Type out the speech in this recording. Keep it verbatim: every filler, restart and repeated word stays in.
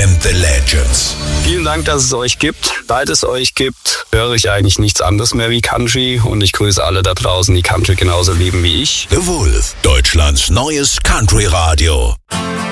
and the Legends. Vielen Dank, dass es euch gibt. Seit es euch gibt, höre ich eigentlich nichts anderes mehr wie Country und ich grüße alle da draußen, die Country genauso lieben wie ich. The Wolf, Deutschlands neues Country-Radio.